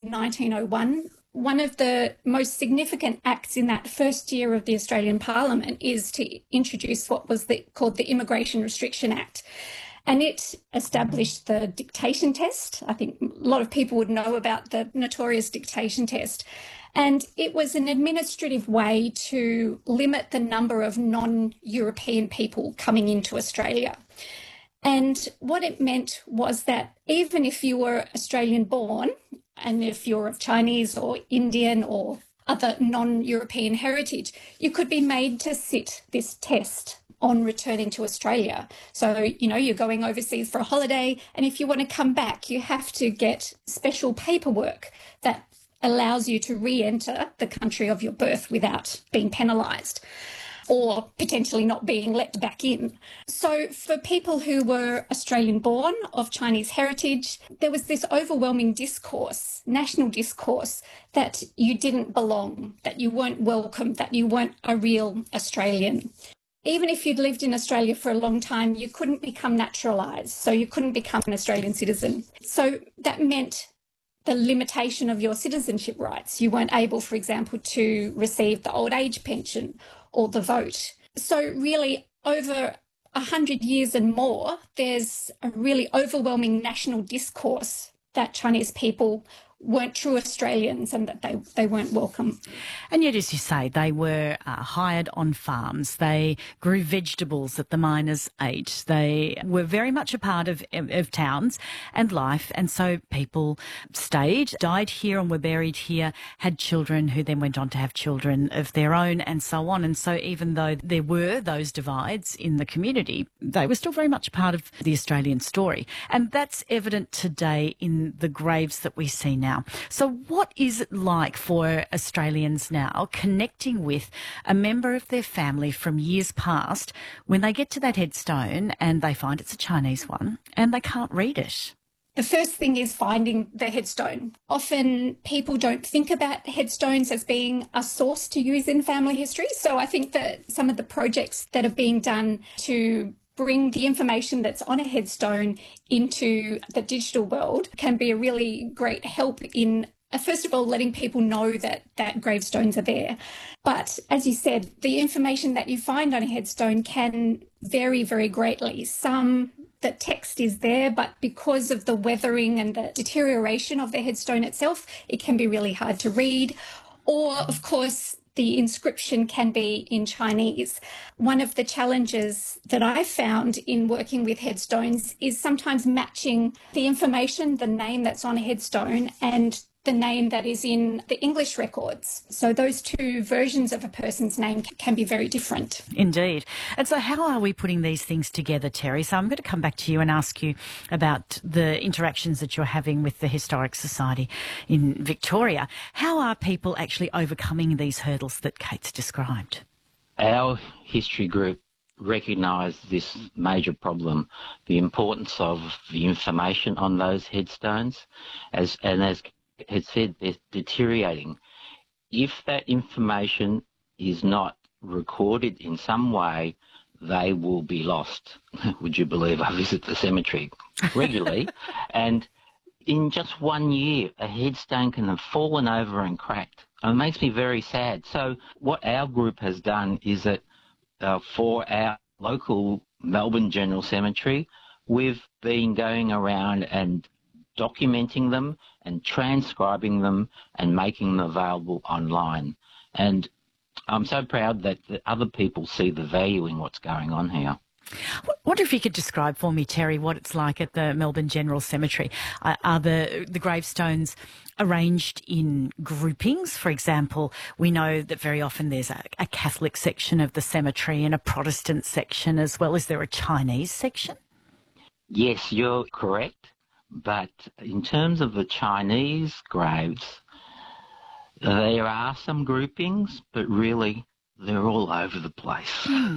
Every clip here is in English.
in 1901. One of the most significant acts in that first year of the Australian Parliament is to introduce what was called the Immigration Restriction Act. And it established the dictation test. I think a lot of people would know about the notorious dictation test. And it was an administrative way to limit the number of non-European people coming into Australia. And what it meant was that even if you were Australian born, and if you're of Chinese or Indian or other non-European heritage, you could be made to sit this test on returning to Australia. So, you're going overseas for a holiday, and if you want to come back, you have to get special paperwork that allows you to re-enter the country of your birth without being penalised or potentially not being let back in. So for people who were Australian born of Chinese heritage, there was this overwhelming discourse, national discourse, that you didn't belong, that you weren't welcome, that you weren't a real Australian. Even if you'd lived in Australia for a long time, you couldn't become naturalised, so you couldn't become an Australian citizen. So that meant the limitation of your citizenship rights. You weren't able, for example, to receive the old age pension or the vote. So really, over 100 years and more, there's a really overwhelming national discourse that Chinese people weren't true Australians and that they weren't welcome. And yet, as you say, they were hired on farms. They grew vegetables that the miners ate. They were very much a part of towns and life. And so people stayed, died here and were buried here, had children who then went on to have children of their own and so on. And so even though there were those divides in the community, they were still very much a part of the Australian story. And that's evident today in the graves that we see now. So what is it like for Australians now connecting with a member of their family from years past when they get to that headstone and they find it's a Chinese one and they can't read it? The first thing is finding the headstone. Often people don't think about headstones as being a source to use in family history. So I think that some of the projects that are being done to bring the information that's on a headstone into the digital world can be a really great help in, first of all, letting people know that gravestones are there. But as you said, the information that you find on a headstone can vary very greatly. The text is there, but because of the weathering and the deterioration of the headstone itself, it can be really hard to read. Or, of course, the inscription can be in Chinese. One of the challenges that I found in working with headstones is sometimes matching the information, the name that's on a headstone, and the name that is in the English records. So those two versions of a person's name can be very different. Indeed. And so how are we putting these things together, Terry? So I'm going to come back to you and ask you about the interactions that you're having with the Historic Society in Victoria. How are people actually overcoming these hurdles that Kate's described? Our history group recognised this major problem, the importance of the information on those headstones, as had said, they're deteriorating. If that information is not recorded in some way, they will be lost. Would you believe I visit the cemetery regularly? And in just 1 year, a headstone can have fallen over and cracked. And it makes me very sad. So what our group has done is that for our local Melbourne General Cemetery, we've been going around and documenting them and transcribing them and making them available online. And I'm so proud that other people see the value in what's going on here. I wonder if you could describe for me, Terry, what it's like at the Melbourne General Cemetery. Are the gravestones arranged in groupings? For example, we know that very often there's a Catholic section of the cemetery and a Protestant section as well. Is there a Chinese section? Yes, you're correct. But in terms of the Chinese graves, there are some groupings, but really they're all over the place.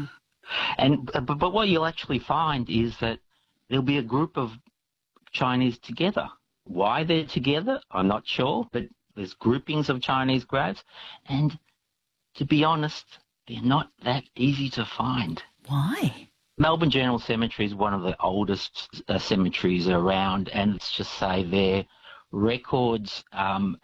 But what you'll actually find is that there'll be a group of Chinese together. Why they're together, I'm not sure, but there's groupings of Chinese graves. And to be honest, they're not that easy to find. Why? Melbourne General Cemetery is one of the oldest cemeteries around, and let's just say their records